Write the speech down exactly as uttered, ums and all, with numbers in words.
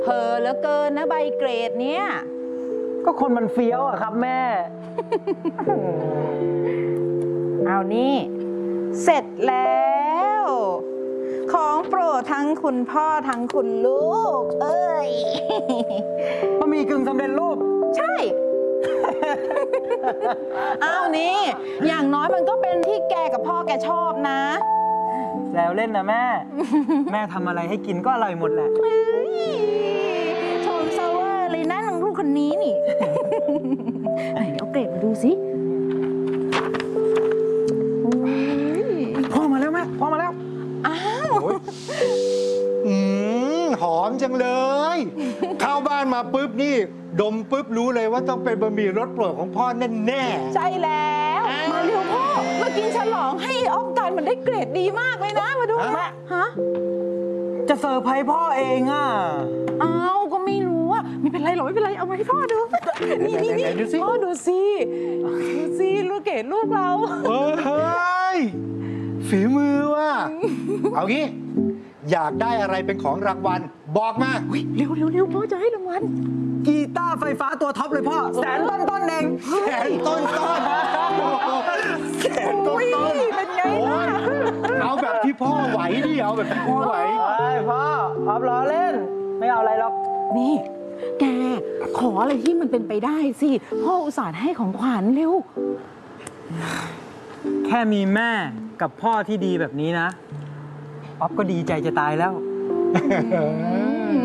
เพอเหลือเกินนะใบเกรดเนี้ยก็คนมันเฟี้ยวอะครับแม่เอานี่เสร็จแล้ว ของโปรดทั้งคุณพ่อทั้งคุณลูก เอ้ยบะหมี่กึ่งสำเร็จรูปใช่ เอานี่อย่างน้อยมันก็เป็นที่แกกับพ่อแกชอบนะแล้วเล่นนะแม่ แม่ทำอะไรให้กินก็อร่อยหมดแหละเฮ้ยชมเซเวอร์เลยนะน้องลูกคนนี้นี่ ไหนเอาเกรดมาดูสิพ่อมาแล้วแม่พ่อมาแล้วอ้าวอืมหอมจังเลย เข้าบ้านมาปุ๊บนี่ ดมปุ๊บรู้เลยว่าต้องเป็นบะหมี่รสโปรดของพ่อแน่ๆใช่แล้ว มาเร็วพ่อ มากินฉลองให้ออฟกันมันได้เกรดดีมากเลยนะ มาดูแม่ฮะจะเซอร์ไพรส์พ่อเองอ่ะอ้าวก็ไม่รู้อ่ะไม่เป็นไรหรอกไม่เป็นไรเอามาให้พ่อดู นี่นี่นี่พ่อดูสิดูสิลูกเกดลูกเราเฮ้ยฝีมือว่ะ เอางี้ อยากได้อะไรเป็นของรางวัล บอกมาเร็วเร็วเร็วพ่อจะให้รางวัลกีตาร์ไฟฟ้าตัวท็อปเลยพ่อ แสนต้นต้นๆเองแสนต้นต้นแสนต้นต้นเป็นไงล่ะเอาแบบที่พ่อไหวดิเอาแบบที่พ่อไหวเฮ้ยพ่อออฟล้อเล่น ไม่เอาอะไรหรอกนี่แกขออะไรที่มันเป็นไปได้สิพ่ออุตส่าห์ให้ของขวัญเร็วแค่มีแม่กับพ่อที่ดีแบบนี้นะ ออฟก็ดีใจจะตายแล้วอื